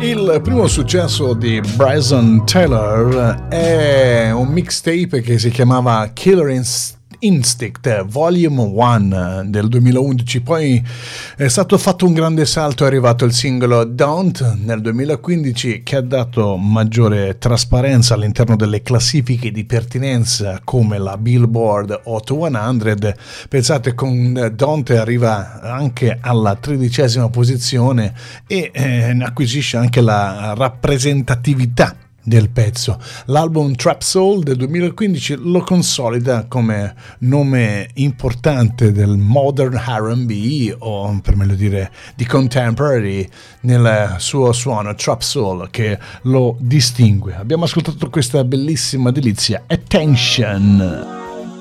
Il primo successo di Bryson Tiller è un mixtape che si chiamava Killer Instinct Volume 1 del 2011, poi è stato fatto un grande salto, è arrivato il singolo Don't nel 2015 che ha dato maggiore trasparenza all'interno delle classifiche di pertinenza come la Billboard Hot 100. Pensate, con Don't arriva anche alla 13ª posizione e acquisisce anche la rappresentatività del pezzo. L'album Trap Soul del 2015 lo consolida come nome importante del modern R&B, o per meglio dire di contemporary, nel suo suono Trap Soul che lo distingue. Abbiamo ascoltato questa bellissima delizia, Attention.